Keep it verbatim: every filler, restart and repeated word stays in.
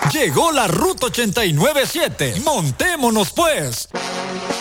Llegó la Ruta ochenta y nueve siete. Montémonos pues.